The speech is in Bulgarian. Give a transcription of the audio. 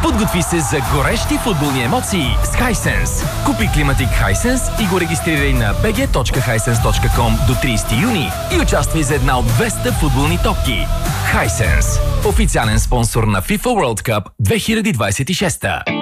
Подготви се за горещи футболни емоции с Hisense. Купи климатик Hisense и го регистрирай на bg.hisense.com до 30 юни и участвай за една от 200 футболни топки. Hisense. Официален спонсор на FIFA World Cup 2026.